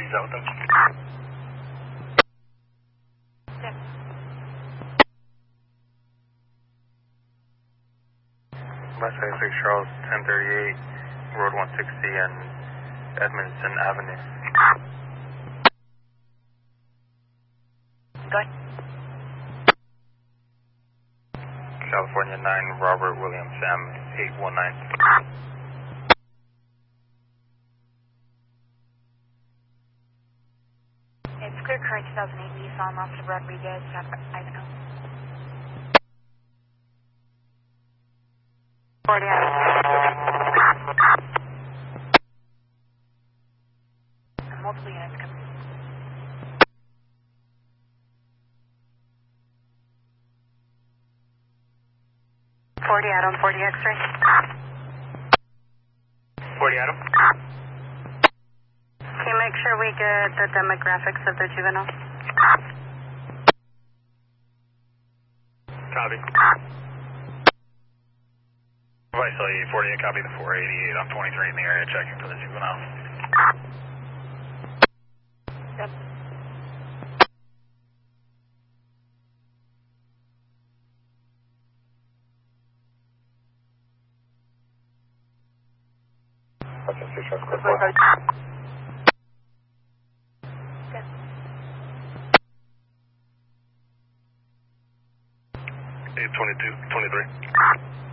Is that with them? Yep. West 76 Charles, 1038, Road 160 and Edmondson Avenue. Go ahead. California 9, Robert William Sam, 819. It's clear car 2008 Nissan, Officer Rodriguez, Ivanhoe. 40 multiple units coming. 40 Adam, 40 X-ray. 40 Adam. Can you make sure we get the demographics of the juvenile? Copy. Vice 48, copy the 488. I'm 23 in the area checking for the juvenile. Yep. What's the station? Good. 822, 23.